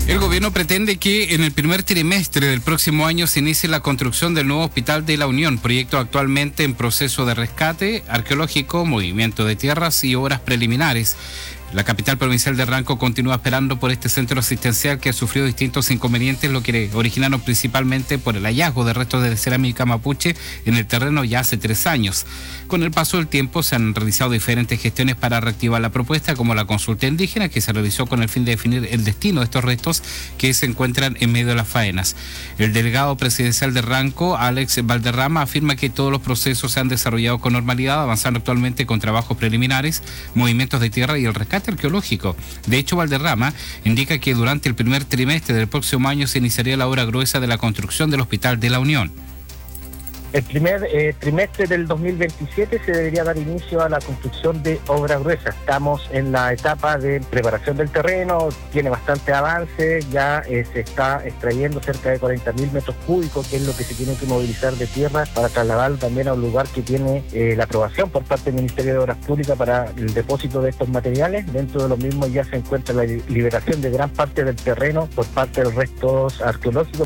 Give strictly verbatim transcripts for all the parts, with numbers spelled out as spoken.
El gobierno pretende que en el primer trimestre del próximo año se inicie la construcción del nuevo Hospital de la Unión, proyecto actualmente en proceso de rescate arqueológico, movimiento de tierras y obras preliminares. La capital provincial de Ranco continúa esperando por este centro asistencial que ha sufrido distintos inconvenientes, lo que originaron principalmente por el hallazgo de restos de cerámica mapuche en el terreno ya hace tres años. Con el paso del tiempo se han realizado diferentes gestiones para reactivar la propuesta, como la consulta indígena que se realizó con el fin de definir el destino de estos restos que se encuentran en medio de las faenas. El delegado presidencial de Ranco, Alex Valderrama, afirma que todos los procesos se han desarrollado con normalidad, avanzando actualmente con trabajos preliminares, movimientos de tierra y el rescate arqueológico. De hecho, Valderrama indica que durante el primer trimestre del próximo año se iniciaría la obra gruesa de la construcción del Hospital de la Unión. El primer eh, trimestre del dos mil veintisiete se debería dar inicio a la construcción de obra gruesa. Estamos en la etapa de preparación del terreno, tiene bastante avance, ya eh, se está extrayendo cerca de cuarenta mil metros cúbicos, que es lo que se tiene que movilizar de tierra para trasladarlo también a un lugar que tiene eh, la aprobación por parte del Ministerio de Obras Públicas para el depósito de estos materiales. Dentro de los mismos ya se encuentra la liberación de gran parte del terreno por parte de los restos arqueológicos.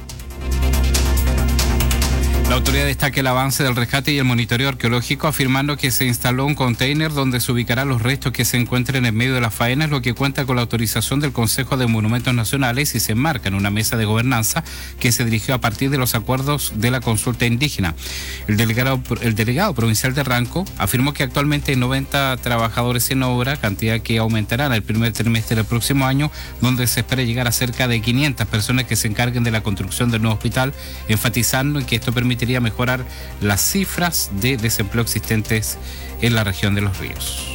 La autoridad destaca el avance del rescate y el monitoreo arqueológico, afirmando que se instaló un container donde se ubicarán los restos que se encuentren en medio de las faenas, lo que cuenta con la autorización del Consejo de Monumentos Nacionales y se enmarca en una mesa de gobernanza que se dirigió a partir de los acuerdos de la consulta indígena. El delegado, el delegado provincial de Ranco afirmó que actualmente hay noventa trabajadores en obra, cantidad que aumentará en el primer trimestre del próximo año, donde se espera llegar a cerca de quinientas personas que se encarguen de la construcción del nuevo hospital, enfatizando en que esto permite permitiría mejorar las cifras de desempleo existentes en la región de Los Ríos.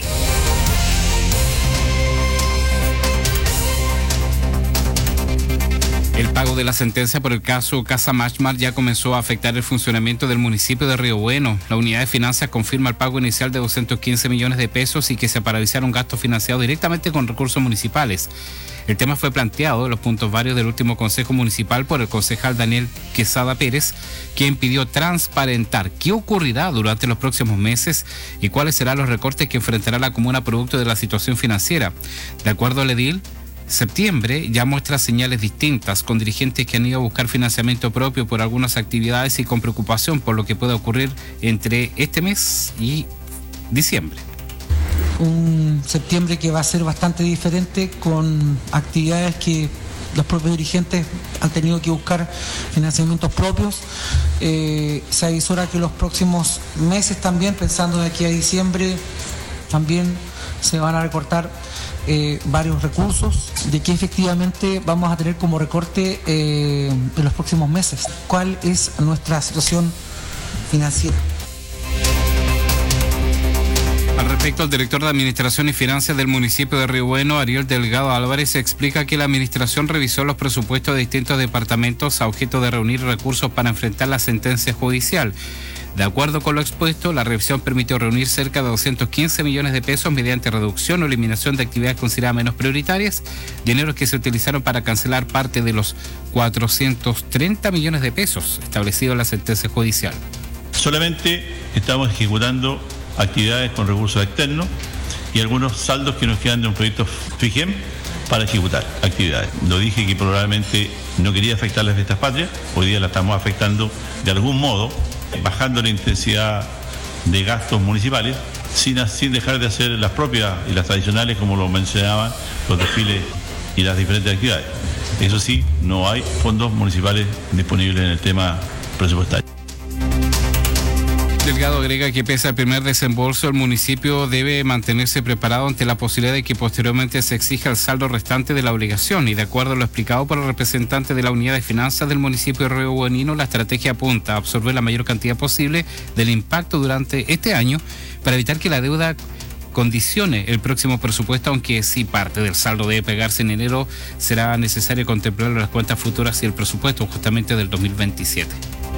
El pago de la sentencia por el caso Casa Machmar ya comenzó a afectar el funcionamiento del municipio de Río Bueno. La unidad de finanzas confirma el pago inicial de doscientos quince millones de pesos y que se paralizaron gastos financiados directamente con recursos municipales. El tema fue planteado en los puntos varios del último Consejo Municipal por el concejal Daniel Quesada Pérez, quien pidió transparentar qué ocurrirá durante los próximos meses y cuáles serán los recortes que enfrentará la comuna producto de la situación financiera. De acuerdo al edil, septiembre ya muestra señales distintas, con dirigentes que han ido a buscar financiamiento propio por algunas actividades y con preocupación por lo que puede ocurrir entre este mes y diciembre. Un septiembre que va a ser bastante diferente, con actividades que los propios dirigentes han tenido que buscar financiamientos propios. Eh, se avisora que los próximos meses también, pensando de aquí a diciembre, también se van a recortar eh, varios recursos, de que efectivamente vamos a tener como recorte eh, en los próximos meses. ¿Cuál es nuestra situación financiera? Al respecto, el director de Administración y Finanzas del municipio de Río Bueno, Ariel Delgado Álvarez, explica que la administración revisó los presupuestos de distintos departamentos a objeto de reunir recursos para enfrentar la sentencia judicial. De acuerdo con lo expuesto, la revisión permitió reunir cerca de doscientos quince millones de pesos mediante reducción o eliminación de actividades consideradas menos prioritarias, dineros que se utilizaron para cancelar parte de los cuatrocientos treinta millones de pesos establecidos en la sentencia judicial. Solamente estamos ejecutando actividades con recursos externos y algunos saldos que nos quedan de un proyecto FIGEM para ejecutar actividades. Lo dije que probablemente no quería afectar las fiestas patrias, hoy día la estamos afectando de algún modo, bajando la intensidad de gastos municipales, sin, sin dejar de hacer las propias y las tradicionales, como lo mencionaban, los desfiles y las diferentes actividades. Eso sí, no hay fondos municipales disponibles en el tema presupuestario. Delgado agrega que pese al primer desembolso, el municipio debe mantenerse preparado ante la posibilidad de que posteriormente se exija el saldo restante de la obligación, y de acuerdo a lo explicado por el representante de la unidad de finanzas del municipio de Río Buenino, la estrategia apunta a absorber la mayor cantidad posible del impacto durante este año para evitar que la deuda condicione el próximo presupuesto, aunque sí parte del saldo debe pagarse en enero, será necesario contemplar las cuentas futuras y el presupuesto justamente del dos mil veintisiete.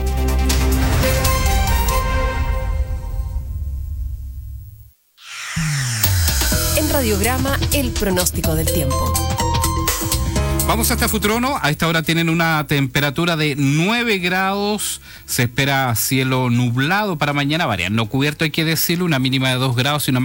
Radiograma, el pronóstico del tiempo. Vamos hasta Futrono. A esta hora tienen una temperatura de nueve grados. Se espera cielo nublado para mañana, variando cubierto, hay que decirlo, una mínima de dos grados y una